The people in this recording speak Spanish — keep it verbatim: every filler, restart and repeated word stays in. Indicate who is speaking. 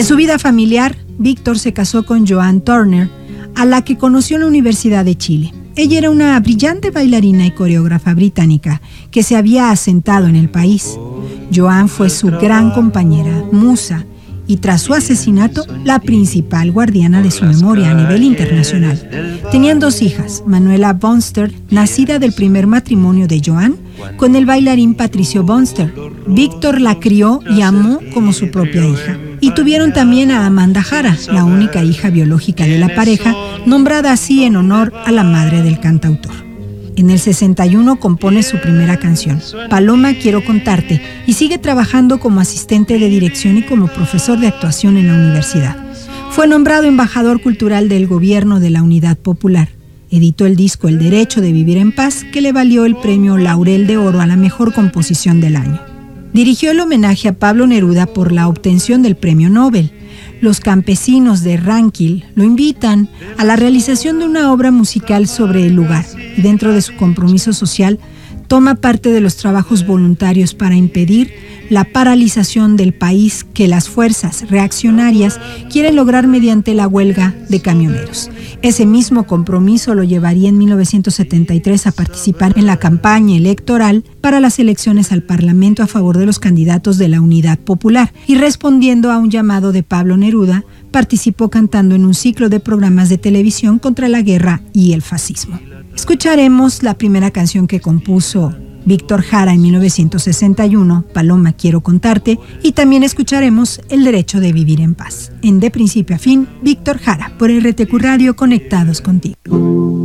Speaker 1: su vida familiar, Víctor se casó con Joan Turner, a la que conoció en la Universidad de Chile. Ella era una brillante bailarina y coreógrafa británica que se había asentado en el país. Joan fue su gran compañera, musa, y tras su asesinato, la principal guardiana de su memoria a nivel internacional. Tenían dos hijas, Manuela Bonster, nacida del primer matrimonio de Joan, con el bailarín Patricio Bonster. Víctor la crió y amó como su propia hija. Y tuvieron también a Amanda Jara, la única hija biológica de la pareja, nombrada así en honor a la madre del cantautor. En el sesenta y uno compone su primera canción, Paloma, quiero contarte, y sigue trabajando como asistente de dirección y como profesor de actuación en la universidad. Fue nombrado embajador cultural del gobierno de la Unidad Popular. Editó el disco El Derecho de Vivir en Paz, que le valió el premio Laurel de Oro a la mejor composición del año. Dirigió el homenaje a Pablo Neruda por la obtención del premio Nobel. Los campesinos de Ranquil lo invitan a la realización de una obra musical sobre el lugar y dentro de su compromiso social toma parte de los trabajos voluntarios para impedir la paralización del país que las fuerzas reaccionarias quieren lograr mediante la huelga de camioneros. Ese mismo compromiso lo llevaría en mil novecientos setenta y tres a participar en la campaña electoral para las elecciones al Parlamento a favor de los candidatos de la Unidad Popular, y respondiendo a un llamado de Pablo Neruda, participó cantando en un ciclo de programas de televisión contra la guerra y el fascismo. Escucharemos la primera canción que compuso Víctor Jara en mil novecientos sesenta y uno, Paloma, quiero contarte, y también escucharemos El Derecho de Vivir en Paz. En De Principio a Fin, Víctor Jara, por R T Q Radio, conectados contigo.